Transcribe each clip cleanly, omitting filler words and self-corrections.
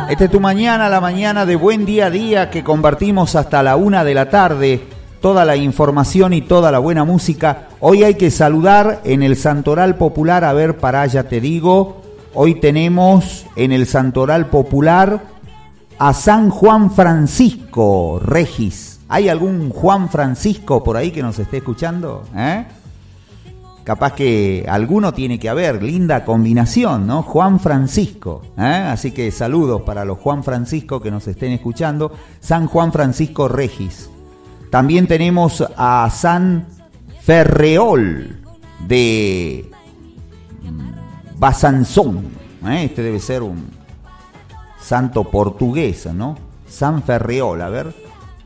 Esta es tu mañana, la mañana de Buen Día a Día, que compartimos hasta la 1 de la tarde. Toda la información y toda la buena música. Hoy hay que saludar en el Santoral Popular, a ver, para allá te digo. Hoy tenemos en el Santoral Popular a San Juan Francisco Regis. ¿Hay algún Juan Francisco por ahí que nos esté escuchando? Capaz que alguno tiene que haber, linda combinación, ¿no? Juan Francisco, Así que saludos para los Juan Francisco que nos estén escuchando. San Juan Francisco Regis. También tenemos a San Ferreol de Basanzón. Este debe ser un santo portugués, ¿no? San Ferreol, a ver.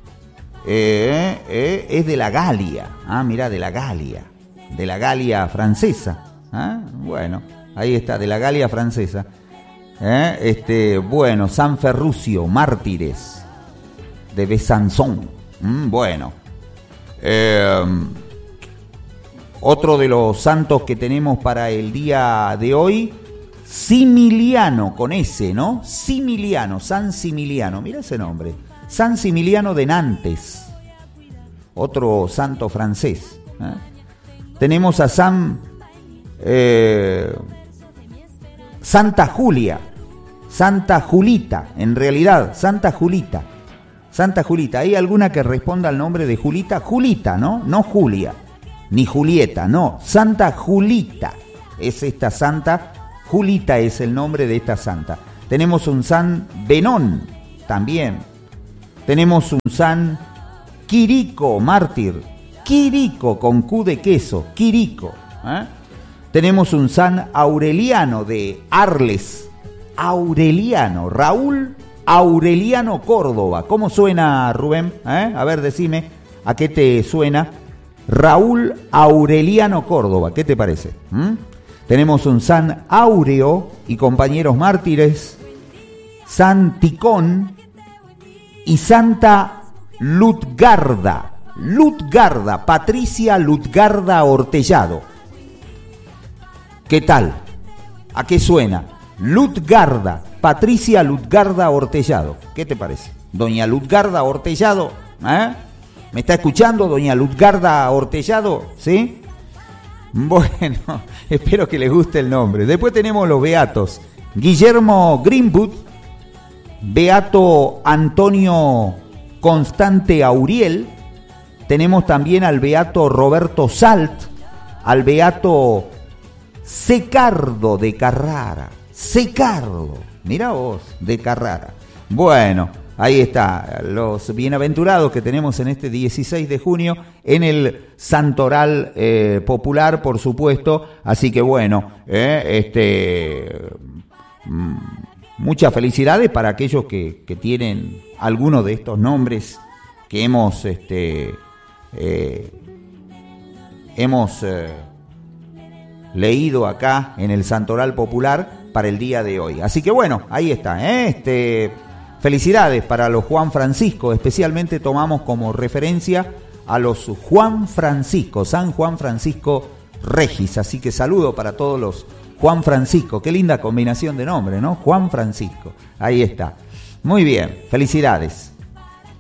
Es de la Galia. Mirá, de la Galia. De la Galia francesa. Bueno, ahí está, de la Galia francesa. Bueno, San Ferrucio, mártires de Besanzón. Bueno. Otro de los santos que tenemos para el día de hoy, Similiano, con S, ¿no? Similiano, San Similiano, mira ese nombre. San Similiano de Nantes, otro santo francés. Tenemos a Santa Julia, Santa Julita, en realidad, Santa Julita. Santa Julita, ¿hay alguna que responda al nombre de Julita? Julita, ¿no? No Julia, ni Julieta, no. Santa Julita es esta santa. Julita es el nombre de esta santa. Tenemos un San Benón también. Tenemos un San Quirico, mártir. Quirico, con Q de queso, Quirico. Tenemos un San Aureliano de Arles. Aureliano, Raúl Aureliano Córdoba. ¿Cómo suena, Rubén? A ver, decime, ¿a qué te suena? Raúl Aureliano Córdoba, ¿qué te parece? Tenemos un San Áureo y compañeros mártires, San Ticón y Santa Lutgarda. Lutgarda, Patricia Lutgarda Hortellado. ¿Qué tal? ¿A qué suena? Lutgarda, Patricia Lutgarda Hortellado. ¿Qué te parece? Doña Lutgarda Hortellado, ¿me está escuchando, doña Lutgarda Hortellado? ¿Sí? Bueno, espero que les guste el nombre. Después tenemos los beatos. Guillermo Greenwood, beato Antonio Constante Auriel. Tenemos también al beato Roberto Salt, al beato Secardo de Carrara. Secardo, mira vos, de Carrara. Bueno, ahí está, los bienaventurados que tenemos en este 16 de junio en el Santoral Popular, por supuesto. Así que bueno, muchas felicidades para aquellos que tienen alguno de estos nombres que hemos leído acá en el Santoral Popular para el día de hoy. Así que bueno, ahí está, felicidades para los Juan Francisco, especialmente tomamos como referencia a los Juan Francisco, San Juan Francisco Regis, así que saludo para todos los Juan Francisco, qué linda combinación de nombre, ¿no? Juan Francisco, ahí está. Muy bien, felicidades.